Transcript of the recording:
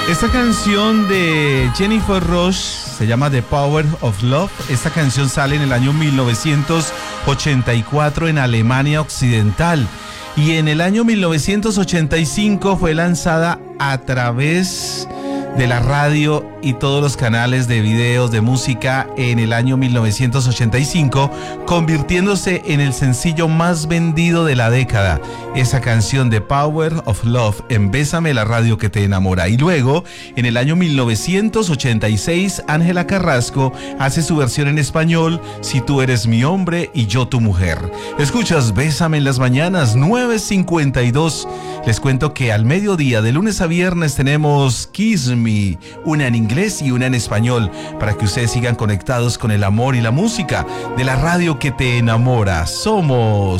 Esta canción de Jennifer Rush se llama The Power of Love. Esta canción sale en el año 1984 en Alemania Occidental y en el año 1985 fue lanzada a través de la radio y todos los canales de videos de música en el año 1985, convirtiéndose en el sencillo más vendido de la década. Esa canción de Power of Love en Bésame, la radio que te enamora. Y luego, en el año 1986, Ángela Carrasco hace su versión en español, Si tú eres mi hombre y yo tu mujer. Escuchas Bésame en las mañanas, 9:52. Les cuento que al mediodía, de lunes a viernes, tenemos Kiss Me, una en inglés y una en español, para que ustedes sigan conectados con el amor y la música de la radio que te enamora. Somos